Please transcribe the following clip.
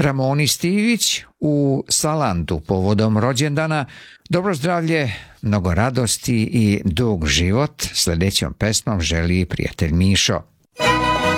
Ramoni Stivić u Salantu povodom rođendana. Dobro zdravlje, mnogo radosti i dug život. Sljedećom pesmom želi prijatelj Mišo.